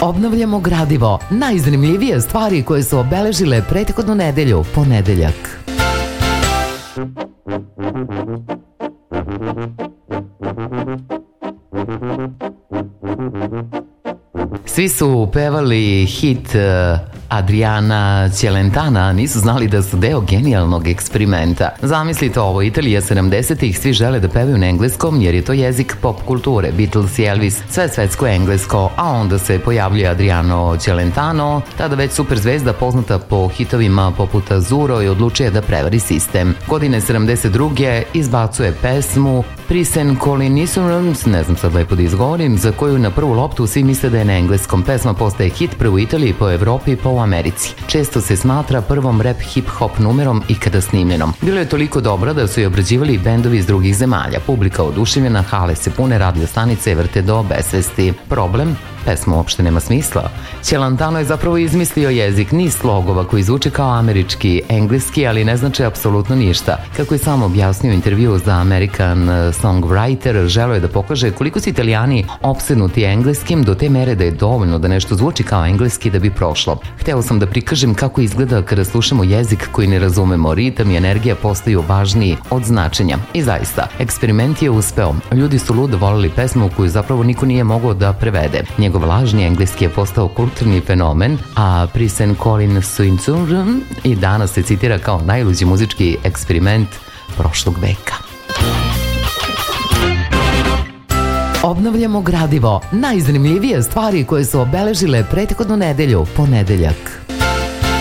Obnavljamo gradivo, najzanimljivije stvari koje su obeležile prethodnu nedelju, ponedeljak. Svi su pevali hit Adriana Celentana, nisu znali da su deo genijalnog eksperimenta. Zamislite ovo, Italija 70-ih, svi žele da pevaju na engleskom jer je to jezik pop kulture, Beatles i Elvis, sve svetsko englesko, a onda se pojavljuje Adriano Celentano, tada već super zvezda poznata po hitovima poput Azzurro, i odlučuje da prevari sistem. Godine 72. izbacuje pesmu Prisen Colinissurums, ne znam sad lepo da izgovorim, za koju na prvu loptu svi misle da je na engleskom. Pesma postaje hit prvo u Italiji, po Evropi i po u Americi. Često se smatra prvom rap hip-hop numerom ikada snimljenom. Bilo je toliko dobro da su je obrađivali bendovi iz drugih zemalja. Publika oduševljena, hale se pune, radio stanice vrte do besvesti. Problem? Pesma uopšte nema smisla. Celentano je zapravo izmislio jezik, niz slogova koji zvuče kao američki, engleski, ali ne znači apsolutno ništa. Kako je sam objasnio u intervju za American Songwriter, želeo je da pokaže koliko su Italijani opsednuti engleskim do te mere da je dovoljno da nešto zvuči kao engleski da bi prošlo. Hteo sam da prikažem kako izgleda kada slušamo jezik koji ne razumemo, ritam i energija postaju važniji od značenja. I zaista, eksperiment je uspeo. Ljudi su ludo voleli pesmu koju zapravo niko nije mogao da prevede. Njegov lažni engleski je postao kulturni fenomen, a Prisen Colinissurums i danas se citira kao najluđi muzički eksperiment prošlog veka. Obnavljamo gradivo, najzanimljivije stvari koje su obeležile prethodnu nedelju, ponedeljak.